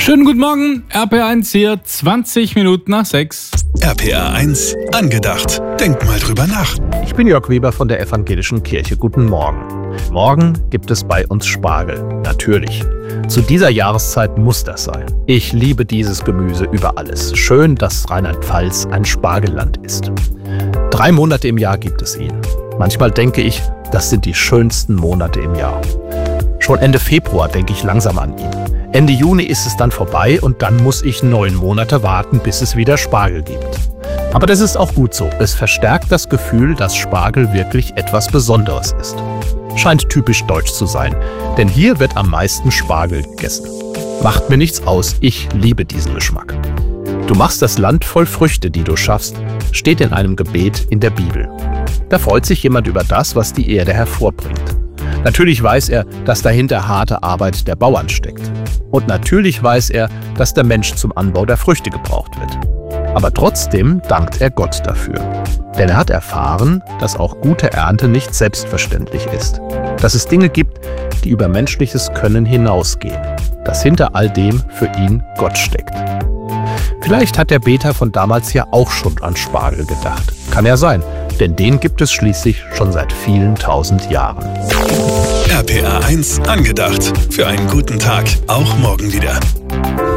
Schönen guten Morgen, RPA1 hier, 20 Minuten nach 6. RPA1 angedacht. Denk mal drüber nach. Ich bin Jörg Weber von der Evangelischen Kirche. Guten Morgen. Morgen gibt es bei uns Spargel. Natürlich. Zu dieser Jahreszeit muss das sein. Ich liebe dieses Gemüse über alles. Schön, dass Rheinland-Pfalz ein Spargelland ist. 3 Monate im Jahr gibt es ihn. Manchmal denke ich, das sind die schönsten Monate im Jahr. Schon Ende Februar denke ich langsam an ihn. Ende Juni ist es dann vorbei und dann muss ich 9 Monate warten, bis es wieder Spargel gibt. Aber das ist auch gut so. Es verstärkt das Gefühl, dass Spargel wirklich etwas Besonderes ist. Scheint typisch deutsch zu sein, denn hier wird am meisten Spargel gegessen. Macht mir nichts aus, ich liebe diesen Geschmack. Du machst das Land voll Früchte, die du schaffst, steht in einem Gebet in der Bibel. Da freut sich jemand über das, was die Erde hervorbringt. Natürlich weiß er, dass dahinter harte Arbeit der Bauern steckt. Und natürlich weiß er, dass der Mensch zum Anbau der Früchte gebraucht wird. Aber trotzdem dankt er Gott dafür. Denn er hat erfahren, dass auch gute Ernte nicht selbstverständlich ist. Dass es Dinge gibt, die über menschliches Können hinausgehen. Dass hinter all dem für ihn Gott steckt. Vielleicht hat der Beter von damals ja auch schon an Spargel gedacht. Kann ja sein, denn den gibt es schließlich schon seit vielen 1000 Jahren. RPA1 angedacht. Für einen guten Tag. Auch morgen wieder.